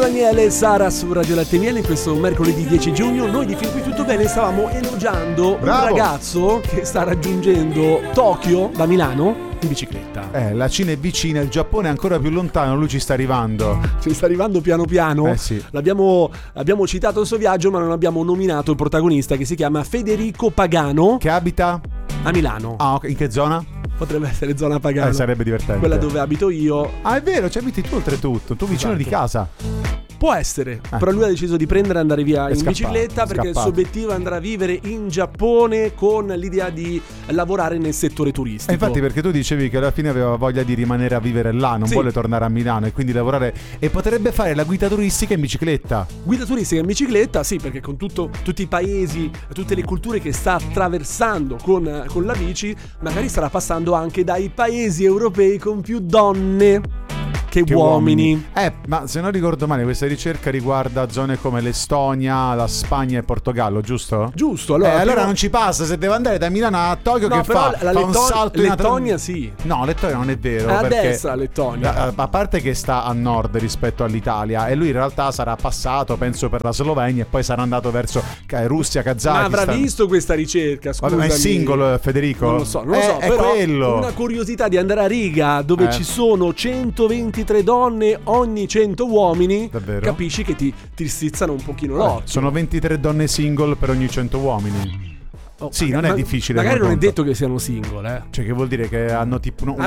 Daniele e Sara su Radio Latte Miele in questo mercoledì 10 giugno. Noi di Fin Qui Tutto Bene stavamo elogiando un ragazzo che sta raggiungendo Tokyo da Milano in bicicletta. La Cina è vicina, il Giappone è ancora più lontano, lui ci sta arrivando. Ci sta arrivando piano piano. Sì. Abbiamo citato il suo viaggio, ma non abbiamo nominato il protagonista, che si chiama Federico Pagano, che abita a Milano. In che zona? Potrebbe essere zona Pagano. Sarebbe divertente. Quella dove abito io. È vero, ci abiti tu oltretutto, tu vicino di casa. Può essere, però lui ha deciso di prendere e andare via in bicicletta perché il suo obiettivo è andare a vivere in Giappone con l'idea di lavorare nel settore turistico. Infatti, perché tu dicevi che alla fine aveva voglia di rimanere a vivere là, non vuole tornare a Milano e quindi lavorare, e potrebbe fare la guida turistica in bicicletta. Guida turistica in bicicletta, sì, perché con tutti i paesi, tutte le culture che sta attraversando con la bici, magari starà passando anche dai paesi europei con più donne che uomini. Ma se non ricordo male, questa ricerca riguarda zone come l'Estonia, la Spagna e Portogallo, giusto? Giusto. Allora non ci passa. Se deve andare da Milano a Tokyo, che fa? Fa un salto in Lettonia, sì. No, Lettonia non è vero. È a perché destra Lettonia. A parte che sta a nord rispetto all'Italia, e lui in realtà sarà passato, penso, per la Slovenia e poi sarà andato verso Russia, Kazakistan. Ma avrà visto questa ricerca? Scusami. Ma è single, Federico? Non lo so. È però quello. Una curiosità di andare a Riga, dove ci sono 123 donne ogni 100 uomini. Davvero? Capisci che ti strizzano un pochino l'occhio. Sono 23 donne single per ogni 100 uomini. Sì, non è difficile. Magari non è detto che siano single, Cioè, che vuol dire che hanno tipo non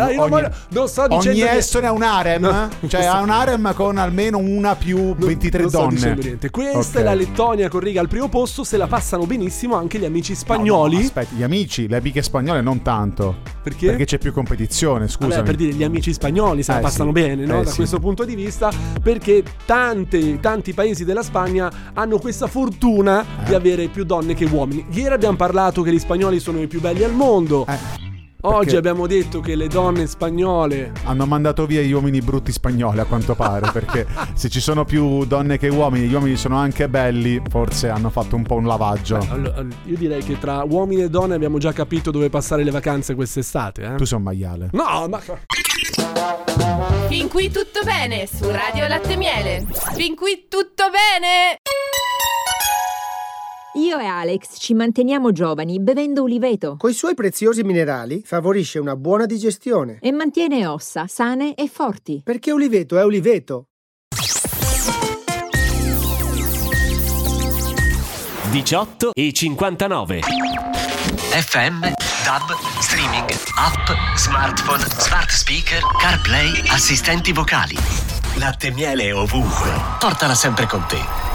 sto dicendo ogni estone ha un harem. Cioè ha un harem con almeno una più 23 donne. Non sto dicendo niente. Questa è la Lettonia con Riga al primo posto. Se la passano benissimo anche gli amici spagnoli. No, aspetta, gli amici, le amiche spagnole non tanto. Perché? Perché c'è più competizione, scusami. Per dire, gli amici spagnoli se la passano bene, no? Da questo punto di vista, perché tanti paesi della Spagna hanno questa fortuna di avere più donne che uomini. Ieri abbiamo parlato che gli spagnoli sono i più belli al mondo. Oggi abbiamo detto che le donne spagnole hanno mandato via gli uomini brutti spagnoli, a quanto pare. Perché se ci sono più donne che uomini, gli uomini sono anche belli, forse hanno fatto un po' un lavaggio. Io direi che tra uomini e donne abbiamo già capito dove passare le vacanze quest'estate. Tu sei un maiale. No, ma Fin qui tutto bene su Radio Latte Miele. Fin qui tutto bene. Io e Alex ci manteniamo giovani bevendo uliveto. Coi suoi preziosi minerali favorisce una buona digestione e mantiene ossa sane e forti. Perché uliveto è uliveto. 18:59. FM, DAB, streaming, app, smartphone, smart speaker, CarPlay, assistenti vocali. Latte Miele ovunque. Portala sempre con te.